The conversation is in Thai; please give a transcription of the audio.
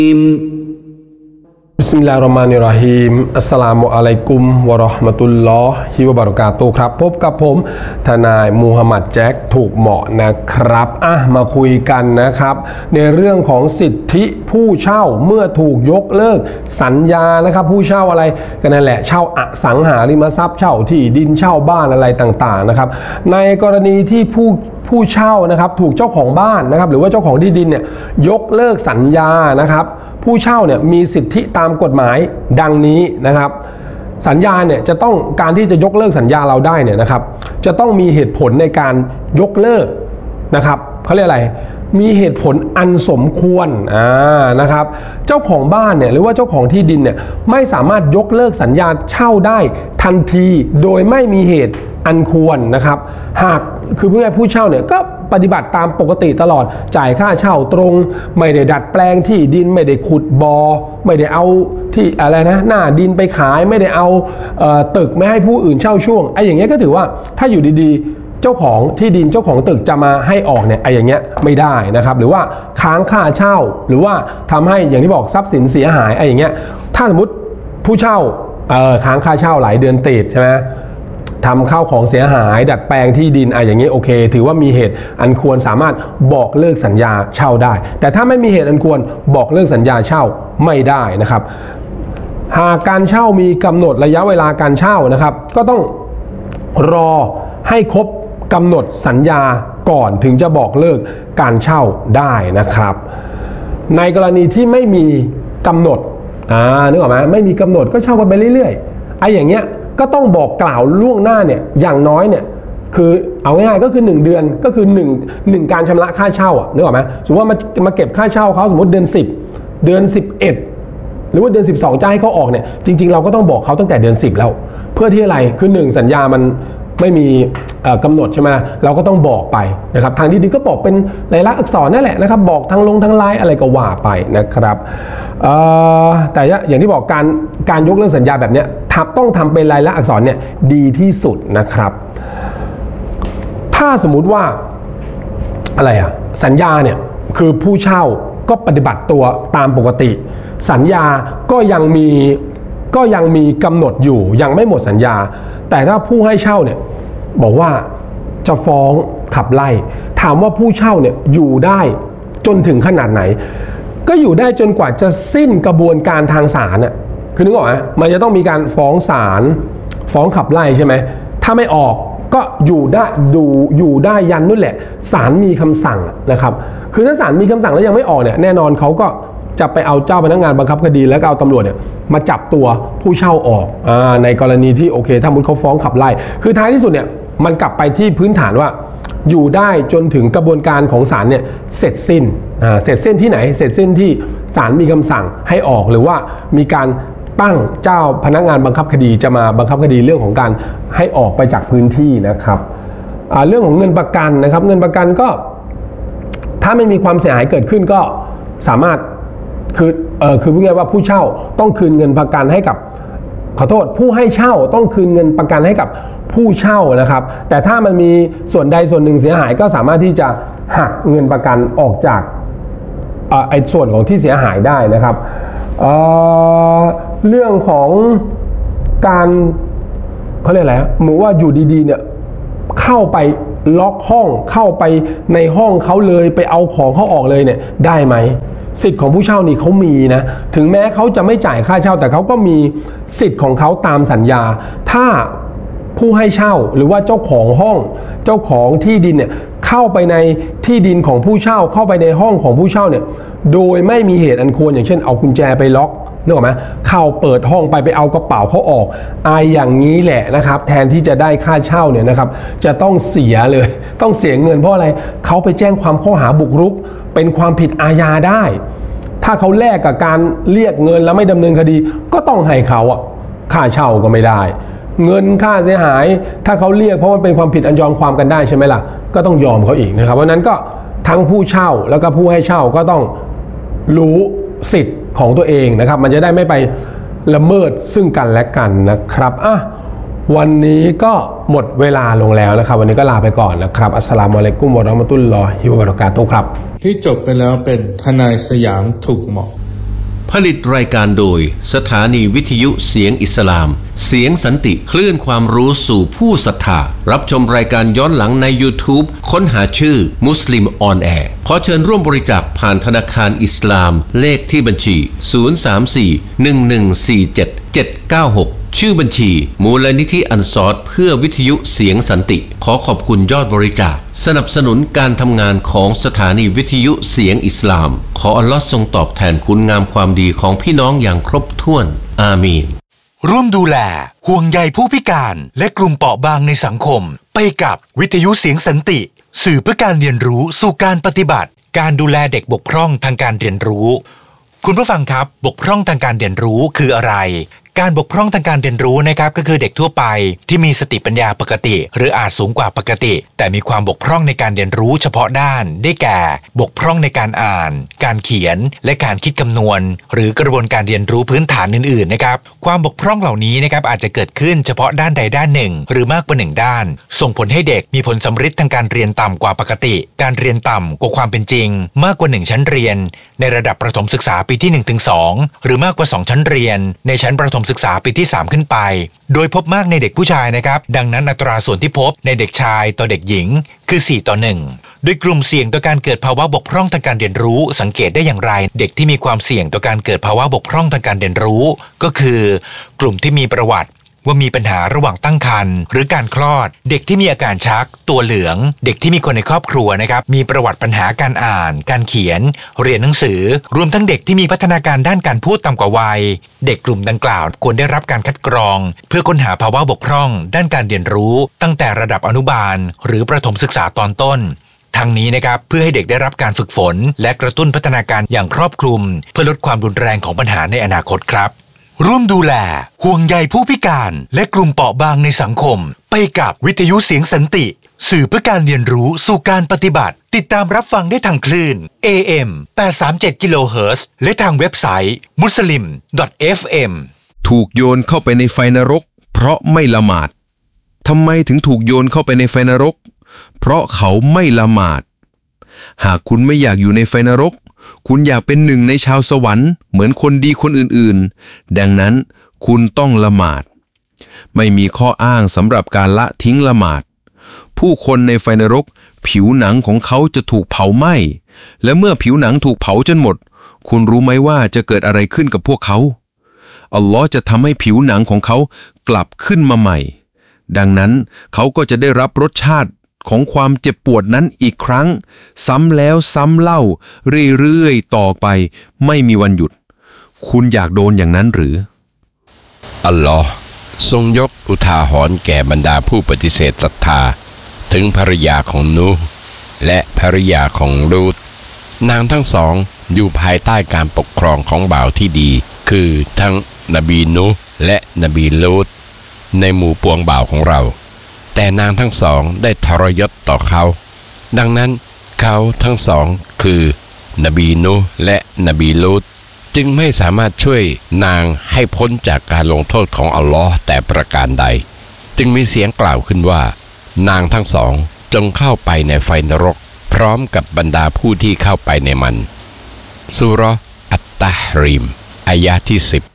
บิสมิลลาฮิรเราะห์มานิรเราะฮีมอัสสลามุอะลัยกุมวะเราะห์มะตุลลอฮิวะบะเราะกาตุฮ์ครับพบกับผมทนายมูฮัมหมัดแจ็คถูกเหมาะนะครับมาคุยกันนะครับในเรื่องของสิทธิผู้เช่าเมื่อถูกยกเลิกสัญญานะครับผู้เช่าอะไรกันนั่นแหละเช่าอสังหาริมทรัพย์เช่าที่ดินเช่าบ้านอะไรต่างๆนะครับในกรณีที่ผู้เช่านะครับถูกเจ้าของบ้านนะครับหรือว่าเจ้าของที่ดินเนี่ยยกเลิกสัญญานะครับผู้เช่าเนี่ยมีสิทธิตามกฎหมายดังนี้นะครับสัญญาเนี่ยจะต้องการที่จะยกเลิกสัญญาเราได้เนี่ยนะครับจะต้องมีเหตุผลในการยกเลิกนะครับเขาเรียกอะไรมีเหตุผลอันสมควรนะครับเจ้าของบ้านเนี่ยหรือว่าเจ้าของที่ดินเนี่ยไม่สามารถยกเลิกสัญญาเช่าได้ทันทีโดยไม่มีเหตุอันควรนะครับหากคือผู้เช่าเนี่ยก็ปฏิบัติตามปกติตลอดจ่ายค่าเช่าตรงไม่ได้ดัดแปลงที่ดินไม่ได้ขุดบ่อไม่ได้เอาที่อะไรนะหน้าดินไปขายไม่ได้เอาตึกไม่ให้ผู้อื่นเช่าช่วงอย่างเงี้ยก็ถือว่าถ้าอยู่ดีๆเจ้าของที่ดินเจ้าของตึกจะมาให้ออกเนี่ยอย่างเงี้ยไม่ได้นะครับหรือว่าค้างค่าเช่าหรือว่าทำให้อย่างที่บอกทรัพย์สินเสียหายอย่างเงี้ยถ้าสมมติผู้เช่าค้างค่าเช่าหลายเดือนติดใช่ไหมทำข้าวของเสียหายดัดแปลงที่ดินอย่างนี้โอเคถือว่ามีเหตุอันควรสามารถบอกเลิกสัญญาเช่าได้แต่ถ้าไม่มีเหตุอันควรบอกเลิกสัญญาเช่าไม่ได้นะครับหากการเช่ามีกำหนดระยะเวลาการเช่านะครับก็ต้องรอให้ครบกำหนดสัญญาก่อนถึงจะบอกเลิกการเช่าได้นะครับในกรณีที่ไม่มีกำหนดนึกออกไหมไม่มีกำหนดก็เช่ากันไปเรื่อยๆอย่างเงี้ยก็ต้องบอกกล่าวล่วงหน้าเนี่ยอย่างน้อยเนี่ยคือเอาง่ายๆก็คือ1เดือนก็คือ1การชำระค่าเช่านึกออกไหมสมมติว่ามาเก็บค่าเช่าเขาสมมติเดือน10เดือน11หรือว่าเดือน12จะให้เขาออกเนี่ยจริงๆเราก็ต้องบอกเขาตั้งแต่เดือน10แล้วเพื่อที่อะไรคือ1สัญญามันไม่มีกำหนดใช่ไหมเราก็ต้องบอกไปนะครับทางที่ดีก็บอกเป็นลายลักษณ์อักษรนั่นแหละนะครับบอกทางไลน์อะไรก็ว่าไปนะครับแต่อย่างที่บอกการยกเลิกสัญญาแบบนี้ต้องทำเป็นลายลักษณ์อักษรเนี่ยดีที่สุดนะครับถ้าสมมุติว่าสัญญาเนี่ยคือผู้เช่าก็ปฏิบัติตัวตามปกติสัญญาก็ยังมีกำหนดอยู่ยังไม่หมดสัญญาแต่ถ้าผู้ให้เช่าเนี่ยบอกว่าจะฟ้องขับไล่ถามว่าผู้เช่าเนี่ยอยู่ได้จนถึงขนาดไหนก็อยู่ได้จนกว่าจะสิ้นกระบวนการทางศาลคือนึกออกไหมมันจะต้องมีการฟ้องศาลฟ้องขับไล่ใช่ไหมถ้าไม่ออกก็อยู่ได้ยันนู่นแหละศาลมีคำสั่งนะครับคือถ้าศาลมีคำสั่งแล้วยังไม่ออกเนี่ยแน่นอนเขาก็จะไปเอาเจ้าพนักงานบังคับคดีแล้วก็เอาตำรวจเนี่ยมาจับตัวผู้เช่าออกในกรณีที่โอเคถ้ามุดเขาฟ้องขับไล่คือท้ายที่สุดเนี่ยมันกลับไปที่พื้นฐานว่าอยู่ได้จนถึงกระบวนการของศาลเนี่ยเสร็จสิ้นที่ไหนเสร็จสิ้นที่ศาลมีคำสั่งให้ออกหรือว่ามีการตั้งเจ้าพนักงานบังคับคดีจะมาบังคับคดีเรื่องของการให้ออกไปจากพื้นที่นะครับเรื่องของเงินประกันนะครับเงินประกันก็ถ้าไม่มีความเสียหายเกิดขึ้นก็สามารถคือพูดง่ายว่าผู้เช่าต้องคืนเงินประกันให้กับผู้ให้เช่าต้องคืนเงินประกันให้กับผู้เช่านะครับแต่ถ้ามันมีส่วนใดส่วนหนึ่งเสียหายก็สามารถที่จะหักเงินประกันออกจากส่วนของที่เสียหายได้นะครับเรื่องของการเขาเรียกอะไรเหมือนว่าอยู่ดีๆเนี่ยเข้าไปล็อกห้องเข้าไปในห้องเขาเลยไปเอาของเขาออกเลยเนี่ยได้ไหมสิทธิ์ของผู้เช่านี่เขามีนะถึงแม้เขาจะไม่จ่ายค่าเช่าแต่เขาก็มีสิทธิ์ของเขาตามสัญญาถ้าผู้ให้เช่าหรือว่าเจ้าของห้องเจ้าของที่ดินเนี่ยเข้าไปในที่ดินของผู้เช่าเข้าไปในห้องของผู้เช่าเนี่ยโดยไม่มีเหตุอันควรอย่างเช่นเอากุญแจไปล็อกนึกออกไหมเข้าเปิดห้องไปเอากระเป๋าเขาออกอย่างนี้แหละนะครับแทนที่จะได้ค่าเช่าเนี่ยนะครับจะต้องเสียเลยต้องเสียเงินเพราะอะไรเขาไปแจ้งความข้อหาบุกรุกเป็นความผิดอาญาได้ถ้าเขาแลกกับการเรียกเงินแล้วไม่ดำเนินคดีก็ต้องให้เขาค่าเช่าก็ไม่ได้เงินค่าเสียหายถ้าเขาเรียกเพราะมันเป็นความผิดอันยอมความกันได้ใช่ไหมล่ะก็ต้องยอมเขาอีกนะครับเพราะนั้นก็ทั้งผู้เช่าแล้วก็ผู้ให้เช่าก็ต้องรู้สิทธิ์ของตัวเองนะครับมันจะได้ไม่ไปละเมิดซึ่งกันและกันนะครับวันนี้ก็หมดเวลาลงแล้วนะครับวันนี้ก็ลาไปก่อนนะครับอัสสลามุอะลัยกุมวะเราะห์มะตุลลอฮิวะบะเราะกาตุฮ์ครับที่จบไปแล้วเป็นทนายสยามถูกเหมาะผลิตรายการโดยสถานีวิทยุเสียงอิสลามเสียงสันติคลื่นความรู้สู่ผู้ศรัทธารับชมรายการย้อนหลังใน YouTube ค้นหาชื่อมุสลิมออนแอร์ขอเชิญร่วมบริจาคผ่านธนาคารอิสลามเลขที่บัญชี 034-1147-796 ชื่อบัญชีมูลนิธิอันซอรเพื่อวิทยุเสียงสันติขอขอบคุณยอดบริจาคสนับสนุนการทำงานของสถานีวิทยุเสียงอิสลามขออัลลอฮ์ทรงตอบแทนคุณงามความดีของพี่น้องอย่างครบถ้วนอามีนร่วมดูแลห่วงใยผู้พิการและกลุ่มเปราะบางในสังคมไปกับวิทยุเสียงสันติสื่อเพื่อการเรียนรู้สู่การปฏิบัติการดูแลเด็กบกพร่องทางการเรียนรู้คุณผู้ฟังครับบกพร่องทางการเรียนรู้คืออะไรการบกพร่องทางการเรียนรู้นะครับก็คือเด็กทั่วไปที่มีสติปัญญาปกติหรืออาจสูงกว่าปกติแต่มีความบกพร่องในการเรียนรู้เฉพาะด้านได้แก่บกพร่องในการอ่านการเขียนและการคิดคำนวณหรือกระบวนการเรียนรู้พื้นฐานอื่นๆนะครับความบกพร่องเหล่านี้นะครับอาจจะเกิดขึ้นเฉพาะด้านใดด้านหนึ่งหรือมากกว่าหนึ่งด้านส่งผลให้เด็กมีผลสัมฤทธิ์ทางการเรียนต่ำกว่าปกติการเรียนต่ำกว่าความเป็นจริงมากกว่า1ชั้นเรียนในระดับประถมศึกษาปีที่ 1-2 หรือมากกว่า2ชั้นเรียนในชั้นประถมศึกษาปีที่3ขึ้นไปโดยพบมากในเด็กผู้ชายนะครับดังนั้นอัตราส่วนที่พบในเด็กชายต่อเด็กหญิงคือ4:1โดยกลุ่มเสี่ยงต่อการเกิดภาวะบกพร่องทางการเรียนรู้สังเกตได้อย่างไรเด็กที่มีความเสี่ยงต่อการเกิดภาวะบกพร่องทางการเรียนรู้ก็คือกลุ่มที่มีประวัติว่ามีปัญหาระหว่างตั้งครรภ์หรือการคลอดเด็กที่มีอาการชักตัวเหลืองเด็กที่มีคนในครอบครัวนะครับมีประวัติปัญหาการอ่านการเขียนเรียนหนังสือรวมทั้งเด็กที่มีพัฒนาการด้านการพูดต่ำกว่าวัยเด็กกลุ่มดังกล่าวควรได้รับการคัดกรองเพื่อค้นหาภาวะบกพร่องด้านการเรียนรู้ตั้งแต่ระดับอนุบาลหรือประถมศึกษาตอนต้นทั้งนี้นะครับเพื่อให้เด็กได้รับการฝึกฝนและกระตุ้นพัฒนาการอย่างครอบคลุมเพื่อลดความรุนแรงของปัญหาในอนาคตครับร่วมดูแลห่วงใยผู้พิการและกลุ่มเปราะบางในสังคมไปกับวิทยุเสียงสันติสื่อเพื่อการเรียนรู้สู่การปฏิบัติติดตามรับฟังได้ทางคลื่น AM 837 กิโลเฮิรตซ์และทางเว็บไซต์ muslim.fm ถูกโยนเข้าไปในไฟนรกเพราะไม่ละหมาดทำไมถึงถูกโยนเข้าไปในไฟนรกเพราะเขาไม่ละหมาดหากคุณไม่อยากอยู่ในไฟนรกคุณอยากเป็นหนึ่งในชาวสวรรค์เหมือนคนดีคนอื่นๆดังนั้นคุณต้องละหมาดไม่มีข้ออ้างสำหรับการละทิ้งละหมาดผู้คนในไฟนรกผิวหนังของเขาจะถูกเผาไหม้และเมื่อผิวหนังถูกเผาจนหมดคุณรู้ไหมว่าจะเกิดอะไรขึ้นกับพวกเขาอัลลอฮ์จะทำให้ผิวหนังของเขากลับขึ้นมาใหม่ดังนั้นเขาก็จะได้รับรสชาติของความเจ็บปวดนั้นอีกครั้งซ้ำแล้วซ้ำเล่าเรื่อยๆต่อไปไม่มีวันหยุดคุณอยากโดนอย่างนั้นหรืออัลลอฮ์ทรงยกอุทาหรณ์แก่บรรดาผู้ปฏิเสธศรัทธาถึงภริยาของนูห์และภริยาของลูตนางทั้งสองอยู่ภายใต้การปกครองของบ่าวที่ดีคือทั้งนบีนูห์และนบีลูตในหมู่ปวงบ่าวของเราแต่นางทั้งสองได้ทรยศต่อเขาดังนั้นเขาทั้งสองคือนบีนูห์และนบีลูตจึงไม่สามารถช่วยนางให้พ้นจากการลงโทษของอัลลอฮ์แต่ประการใดจึงมีเสียงกล่าวขึ้นว่านางทั้งสองจงเข้าไปในไฟนรกพร้อมกับบรรดาผู้ที่เข้าไปในมันซูเราะห์อัตตะฮรีมอายะห์ที่10